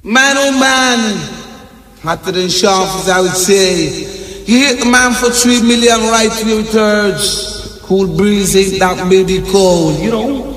Man, oh man, hotter than sharp as I would say. You hit the man for 3 million right two thirds. Cool breeze ain't that baby cold, you know.